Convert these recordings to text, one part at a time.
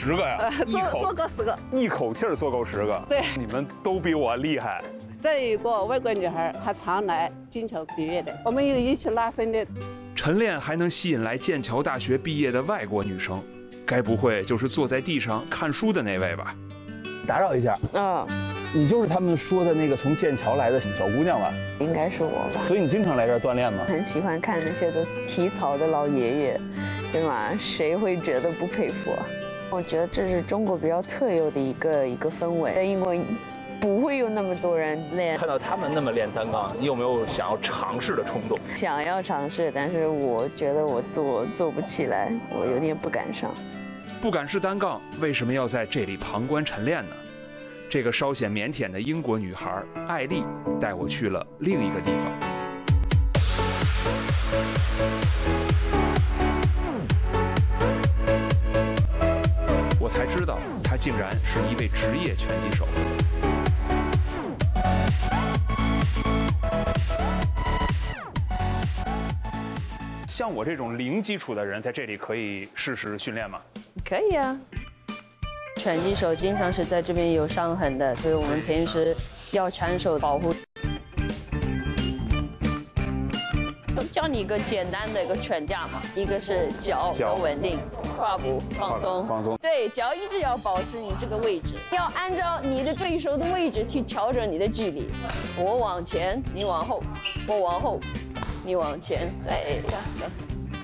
10个呀？ 做够10个， 一口气儿做够10个。 对， 你们都比我厉害。 这有一个外国女孩，还常来剑桥毕业的，我们有一起拉伸的。 晨练还能吸引来剑桥大学毕业的外国女生，该不会就是坐在地上看书的那位吧？ 打扰一下，你就是他们说的那个从剑桥来的小姑娘吧？ 应该是我吧。 所以你经常来这儿锻炼吗？ 很喜欢看那些都体操的老爷爷，对吗？谁会觉得不佩服啊？我觉得这是中国比较特有的一个氛围，在英国不会有那么多人练。 看到他们那么练单杠，你有没有想要尝试的冲动？ 想要尝试，但是我觉得我做不起来，我有点不敢上。 不敢试单杠，为什么要在这里旁观晨练呢？这个稍显腼腆的英国女孩艾丽带我去了另一个地方。我才知道，她竟然是一位职业拳击手。像我这种零基础的人，在这里可以试试训练吗？ 可以啊。拳击手经常是在这边有伤痕的，所以我们平时要长手保护。教你一个简单的一个拳架嘛，一个是脚要稳定，胯骨放松，对，脚一直要保持你这个位置，要按照你的对手的位置去调整你的距离。我往前，你往后；我往后，你往前。对，这样子。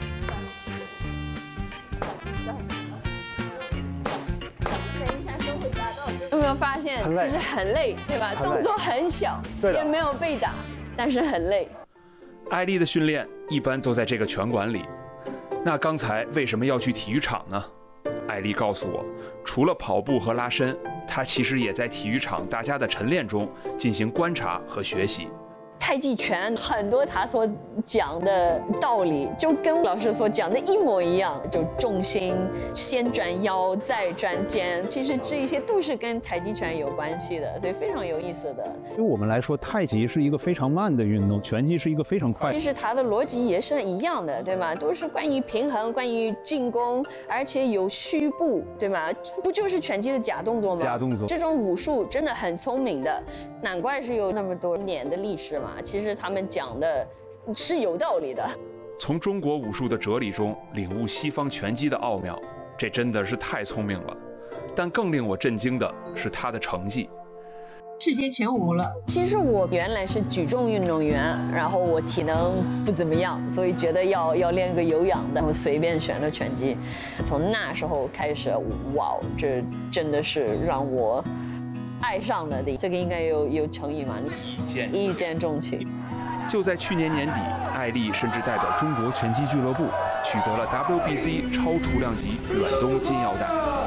有没有发现，其实很累，对吧？动作很小，也没有被打，但是很累。 艾丽的训练一般都在这个拳馆里，那刚才为什么要去体育场呢？艾丽告诉我，除了跑步和拉伸，她其实也在体育场大家的晨练中进行观察和学习。 太极拳很多他所讲的道理就跟老师所讲的一模一样，就重心先转腰再转肩，其实这一些都是跟太极拳有关系的，所以非常有意思的。 对我们来说，太极是一个非常慢的运动，拳击是一个非常快。 其实它的逻辑也是一样的，对吗？都是关于平衡，关于进攻，而且有虚步，对吗？不就是拳击的假动作吗？ 假动作。这种武术真的很聪明的，难怪是有那么多年的历史嘛。其实他们讲的是有道理的。 从中国武术的哲理中领悟西方拳击的奥妙，这真的是太聪明了。但更令我震惊的是他的成绩， 世界前5了。 其实我原来是举重运动员，然后我体能不怎么样，所以觉得要练个有氧的，我随便选了拳击。从那时候开始，哇，这真的是让我爱上了的。这个应该有成语嘛？一见钟情。 就在去年年底，艾丽甚至代表中国拳击俱乐部取得了 WBC 超重量级远东金腰带。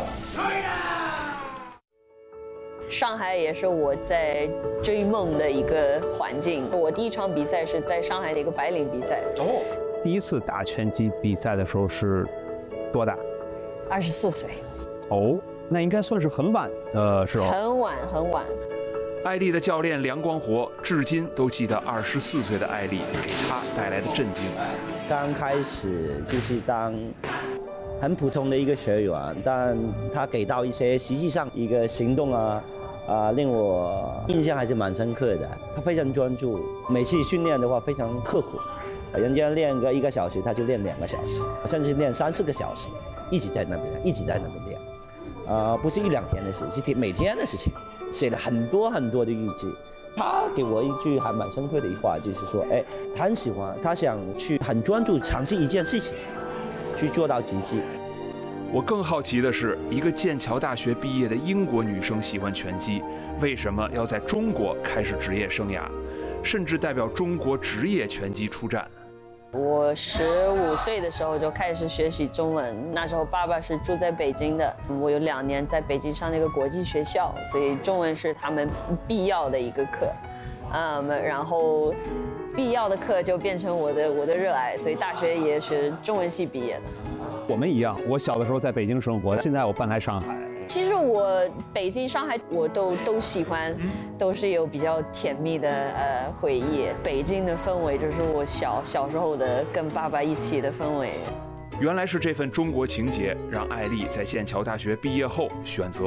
上海也是我在追梦的一个环境。我第一场比赛是在上海的一个白领比赛。 第一次打拳击比赛的时候是多大 ？24岁。 那应该算是很晚的时候。 很晚。 艾丽的教练梁光活至今都记得24岁的艾丽给他带来的震惊。 刚开始就是当很普通的一个学员，但他给到一些实际上一个行动令我印象还是蛮深刻的。他非常专注，每次训练的话非常刻苦，人家练个1个小时，他就练2个小时，甚至练3、4个小时，一直在那边练。不是1、2天的事，是每天的事情。写了很多的日记。他给我一句还蛮深刻的一话，就是说，他很喜欢，他想去很专注尝试一件事情，去做到极致。 我更好奇的是，一个剑桥大学毕业的英国女生喜欢拳击，为什么要在中国开始职业生涯，甚至代表中国职业拳击出战？ 我15岁的时候就开始学习中文，那时候爸爸是住在北京的，我有2年在北京上那个国际学校，所以中文是他们必要的一个课，然后必要的课就变成我的热爱，所以大学也是中文系毕业的。 我们一样，我小的时候在北京生活，现在我搬来上海。 其实我北京、上海我都喜欢，都是有比较甜蜜的回忆。北京的氛围就是我小时候的跟爸爸一起的氛围。 原来是这份中国情结，让艾丽在剑桥大学毕业后选择